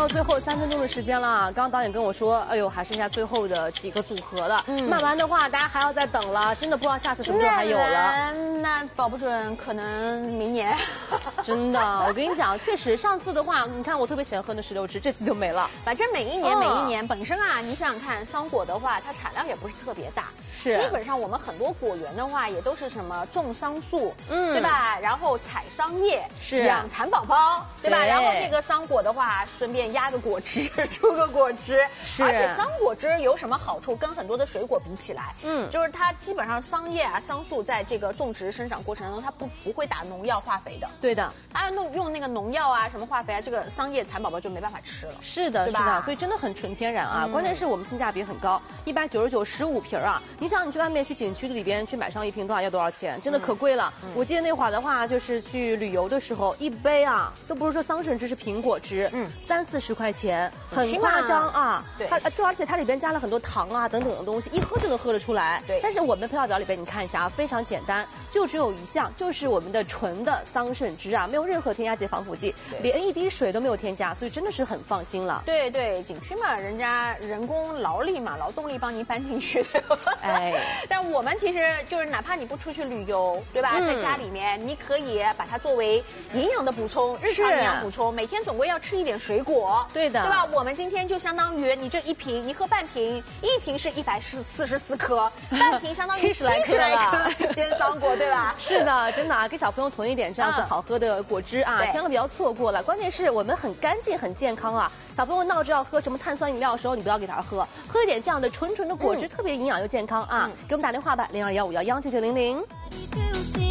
最后3分钟的时间了，刚刚导演跟我说，哎呦，还剩下最后的几个组合了。卖完的话，大家还要再等了，真的不知道下次什么时候还有了。 那保不准可能明年。 真的，我跟你讲，确实上次的话，你看我特别喜欢喝的石榴汁，这次就没了。 反正每一年本身啊，你想想看，桑果的话，它产量也不是特别大， 是基本上我们很多果园的话，也都是什么种桑树，对吧？然后采桑叶， 是养蚕宝宝，对吧？然后这个桑果的话，顺便压个果汁，出个果汁。 是， 而且桑果汁有什么好处？跟很多的水果比起来，就是它基本上桑叶啊、桑树在这个种植生长过程当中，它不会打农药、化肥的。 对的， 它用那个农药啊、什么化肥啊，这个桑叶蚕宝宝就没办法吃了。 是的，是的，所以真的很纯天然啊。关键是我们性价比很高，199，15瓶啊。你想，你去外面去景区里边去买上一瓶多少要多少钱？真的可贵了。我记得那会儿的话，就是去旅游的时候，一杯啊，都不是说桑葚汁，是苹果汁，30-40块钱，很夸张啊。 对， 而且它里边加了很多糖啊等等的东西，一喝就能喝得出来。 对， 但是我们的配料表里边你看一下啊，非常简单，就只有一项，就是我们的纯的桑葚汁啊，没有任何添加剂、防腐剂，连一滴水都没有添加，所以真的是很放心了。 对对，景区嘛，人家人工劳力嘛，劳动力帮您搬进去，对吧？ 哎， 但我们其实就是哪怕你不出去旅游，对吧？在家里面，你可以把它作为营养的补充，日常营养补充，每天总归要吃一点水果， 对的， 对吧？我们今天就相当于你这一瓶，你喝半瓶，一瓶是144克，半瓶相当于70来克新鲜桑果，对吧？ 是的，真的啊，给小朋友囤一点这样子好喝的果汁啊，千万不要错过了。关键是我们很干净、很健康啊。小朋友闹着要喝什么碳酸饮料的时候，你不要给他喝，喝一点这样的纯的果汁，特别营养又健康啊。给我们打电话吧，0215199900。